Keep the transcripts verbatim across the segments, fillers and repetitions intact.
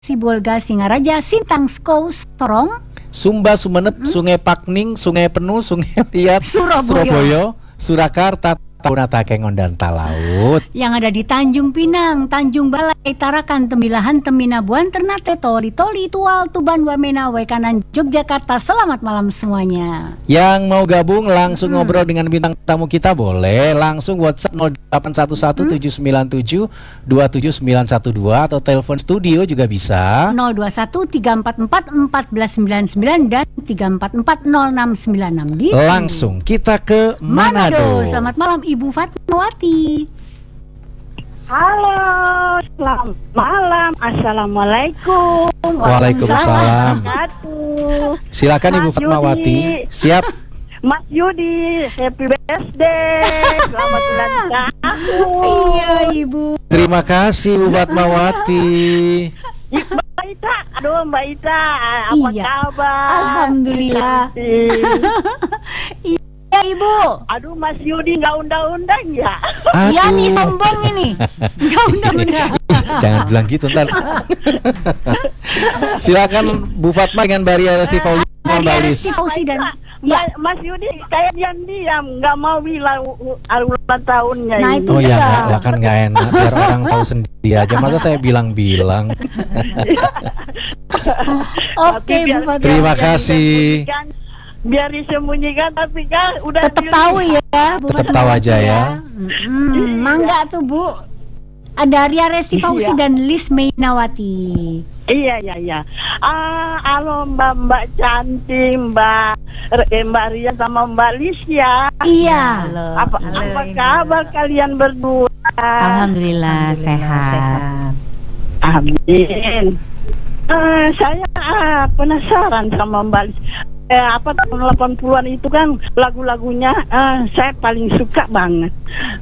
Sibolga Singaraja Sintang Skou Sorong Sumba Sumenep, hmm? Sungai Pakning, Sungai Penuh, Sungai Liat, Surabaya, Surabaya Surakarta, Taunata Kengon dan Talaut. Yang ada di Tanjung Pinang, Tanjung Balai, Tarakan, Tembilahan, Teminabuan, Ternate, Toli, Toli, Tual, Tuban, Wamena, Waikanan, Yogyakarta. Selamat malam semuanya. Yang mau gabung langsung hmm. ngobrol dengan bintang tamu kita boleh langsung WhatsApp nol delapan satu satu tujuh sembilan tujuh dua tujuh sembilan satu dua atau telepon studio juga bisa nol dua satu tiga empat empat empat sembilan sembilan dan tiga empat empat nol enam sembilan enam. Gitu. Langsung kita ke Manado. Manado. Selamat malam Ibu Fatmawati. Halo, selamat malam. Assalamualaikum. Waalaikumsalam. Silakan Ibu Mas Fatmawati. Yudi. Siap. Mas Yudi, happy birthday. Selamat ulang tahun. Iya Ibu. Terima kasih Ibu Fatmawati. Mbak Ita, aduh Mbak Ita, apa Iya. kabar? Alhamdulillah. Iya Ibu. Aduh Mas Yudi nggak undang-undang ya? Iya nih sombong ini. Nggak undang-undang. Jangan bilang gitu ntar. Silakan Bu Fatma dengan Baria Resti Fauzi sama Mbak Lis. Fauzi dan Ya. ya. Mas Yudi kayak diam-diam nggak mau bilang u- u- ulang tahunnya Nah, ini. itu Oh ya, dia. nggak, lah kan nggak enak biar orang tahu sendiri aja. Masa saya bilang-bilang. Oke Tapi Bu biar- Fatma. Terima biar kasih. disembunyikan, biar disembunyikan tapi kan udah Tetap bilang- tahu ya Bu Tetap Fatmawati tahu aja ya. Mm-mm. Mangga tuh Bu. Ada Ria Resti Fauzi Iya. dan Lis Mainawati. Iya iya iya. Ah, halo Mbak Mbak cantik Mbak eh, Mbak Ria sama Mbak Lisya. Iya. Halo, Apa halo, apa Ina. kabar kalian berdua? Alhamdulillah, sehat. Amin. Ah, saya ah, penasaran sama Mbak Lis. Eh, apa tahun delapan puluhan itu kan lagu-lagunya ah, saya paling suka banget.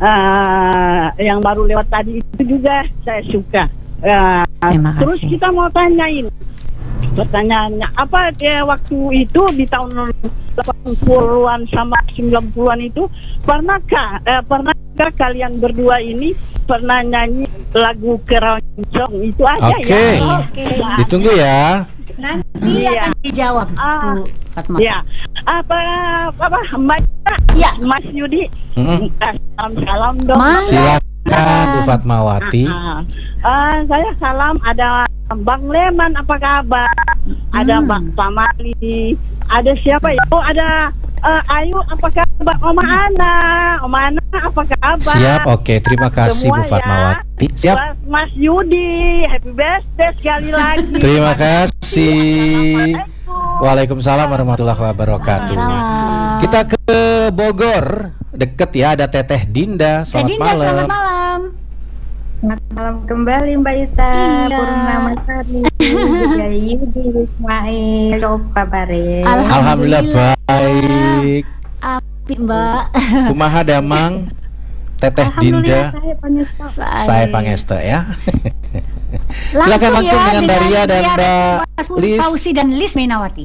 Ah, yang baru lewat tadi itu juga saya suka. Ah, Terima terus kasih. kita mau tanyain pertanyaannya apa ya, waktu itu di tahun delapan puluhan sama sembilan puluhan itu pernahkah eh, pernahkah kalian berdua ini pernah nyanyi lagu keroncong itu aja Oke. ya? Oke. Ditunggu ya. Nanti Iya. akan dijawab Ah. Bu Fatma. Ya, apa apa Mbak Ita, Iya. Mas Yudi, Mm-mm. salam salam dong. Mas. Silakan Bu Fatmawati. Ah, ah, saya salam ada Bang Leman apa kabar? Ada Hmm. Bang Pamali, ada siapa ya? Oh ada eh, Ayu apa kabar? Oma Ana, Oma Ana apa kabar? Siap, oke. Terima kasih Bu Semua ya. Fatmawati. Siap. Mas, Mas Yudi, happy birthday sekali lagi. Terima kasih. Assalamualaikum. Waalaikumsalam warahmatullahi wabarakatuh. Salam. Kita ke Bogor, deket ya, ada Teteh Dinda. Teh Selamat Dinda, malam. selamat malam. Selamat malam kembali Mbak Ita, Iya. Purnama Sari, juga Yudi, Ismail, apa kabarnya? Alhamdulillah baik. Api Mbak. Kumaha damang Teteh Dinda. Alhamdulillah saya Panesta. Saya Pangesta ya. Langsung Silakan langsung ya, dengan Daria dan Ria Mbak Resti Lis. Fauzi dan Lis Mainawati.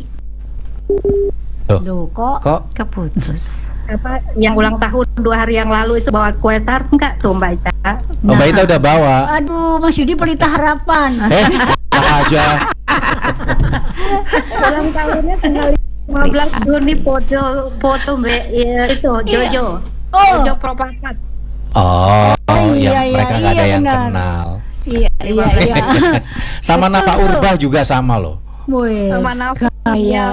Tuh. Loh kok Kok Keputus. Apa yang ulang tahun dua hari yang lalu itu bawa kue tart enggak tuh Mbak Ita? Oh, Mbak Ita udah bawa. Aduh, Mas Yudi pelita harapan. Eh, aja. Ulang tahunnya tinggal lima belas Juni foto foto Mbak ya, itu Jojo. Oh. Jojo Propakat. Oh, iya, ya iya, mereka nggak iya, ada yang benar. kenal. Iya, iya, iya. Sama Nafa Betul. Urbah juga sama loh. Wih, Sama Nafa. kaya.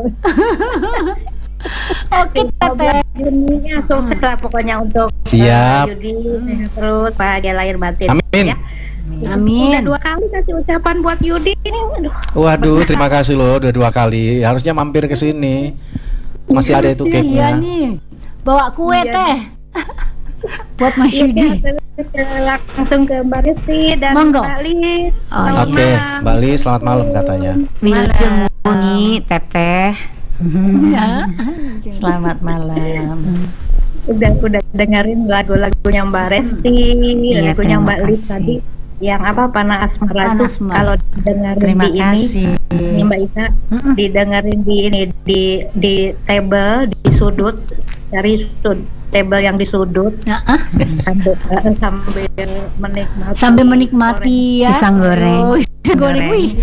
Oke, Teteh. Juninya sukses lah pokoknya untuk Siap. uh, Yudi sehat terus bahagia lahir batin. Amin. Ya. Udah Amin. dua kali kasih ucapan buat Yudi ini. Aduh. Waduh, terima kasih loh udah dua kali. Harusnya mampir ke sini. Masih ada itu Iya cake-nya. nih. Bawa kue Iya. Teh. Buat Mas Iya, Yudi. langsung ke Mbak Resti dan Monggo. Mbak Lis. Oh, Selamat Oke, malam. Mbak Lis, selamat malam katanya. Wilujeng Muni, Teteh. Ya. Selamat malam. Udah udah dengerin lagu-lagunya Mbak Resti, Iya, lagunya terima Mbak Lis kasih. tadi. Yang apa Panah Asmara Panah itu Asmara. kalau didengerin Terima di kasih. ini, ini Mbak Ita Mm-mm. didengerin di ini di di table di sudut cari sud table yang di sudut Nah, ah, sambil, eh, sambil menikmati sambil menikmati ya Pisang goreng. Oh, pisang goreng. Wih,